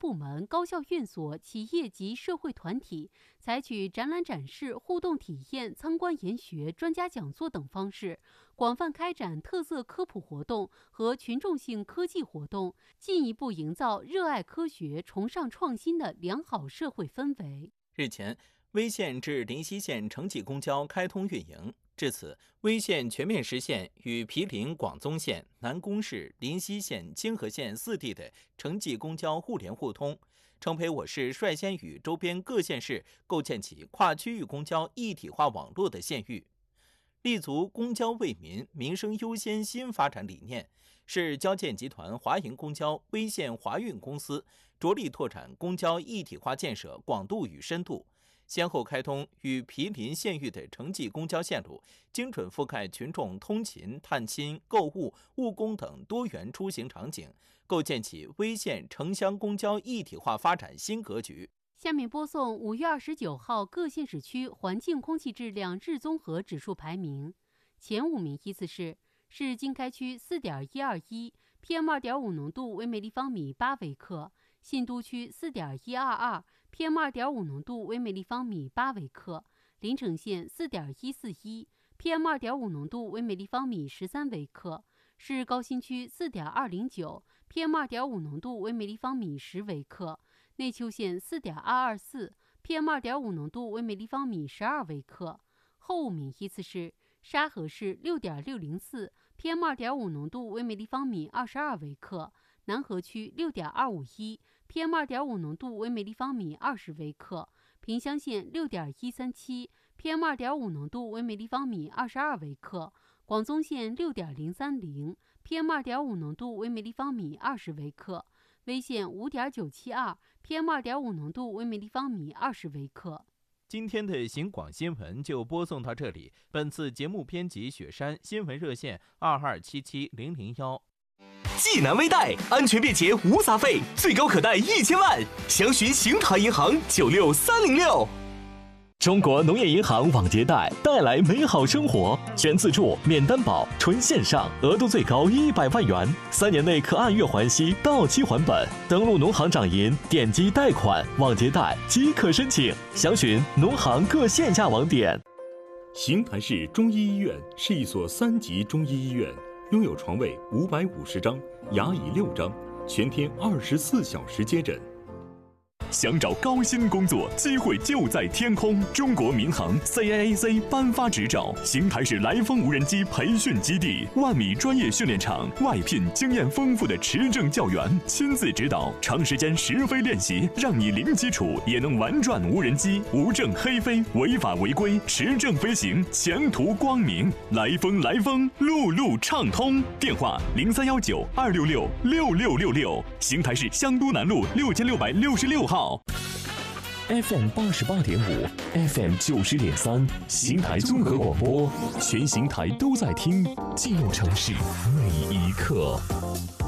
部门、高校院所、企业及社会团体，采取展览展示、互动体验、参观研学、专家讲座等方式，广泛开展特色科普活动和群众性科技活动，进一步营造热爱科学、崇尚创新的良好社会氛围。 日前，威县至临溪县城际公交开通运营，至此，威县全面实现与毗邻广宗县、南宫市、临溪县、清河县4地的城际公交互联互通，成为我市率先与周边各县市构建起跨区域公交一体化网络的县域。立足公交为民、民生优先新发展理念，是交建集团华营公交威县华运公司着力拓展公交一体化建设广度与深度，先后开通与毗邻县域的城际公交线路，精准覆盖群众通勤、探亲、购物、务工等多元出行场景，构建起威县城乡公交一体化发展新格局。 下面播送5月29号各县市区环境空气质量日综合指数排名，前5名依次是：市经开区4.121 ，PM2.5 浓度为每立方米8微克；信都区4.122 ，PM2.5 浓度为每立方米8微克；临城县4.141 ，PM2.5 浓度为每立方米13微克；市高新区4.209 ，PM2.5 浓度为每立方米10微克；内丘县4.224 ，PM2.5 浓度为每立方米12微克。后5名依次是：沙河市6.604 ，PM2.5 浓度为每立方米22微克；南河区6.251 ，PM2.5 浓度为每立方米20微克；萍乡县6.137 ，PM2.5 浓度为每立方米22微克；广宗县6.030 ，PM2.5 浓度为每立方米20微克；威县5.972 ，PM2.5 浓度为每立方米20微克。 今天的行广新闻就播送到这里。本次节目编辑雪山，新闻热线2277001。 济南微贷安全便捷无杂费，最高可贷1000万，详询邢台银行96306。中国农业银行网借贷带来美好生活，全自助、免担保、纯线上，额度最高100万元，3年内可按月还息，到期还本。登录农行掌银，点击贷款、网借贷即可申请，详询农行各线下网点。 邢台市中医医院是一所3级中医医院，拥有床位550张，牙椅6张，全天24小时接诊。 想找高薪工作，机会就在天空。中国民航 CAAC 颁发执照，邢台市来风无人机培训基地，10000米专业训练场，外聘经验丰富的持证教员，亲自指导，长时间实飞练习，让你零基础也能玩转无人机，无证黑飞，违法违规，持证飞行，前途光明。来风，路路畅通。电话0319-266-6666，邢台市香都南路6666号。 FM 88.5 ，FM 90.3，邢台综合广播，全邢台都在听，记录城市每一刻。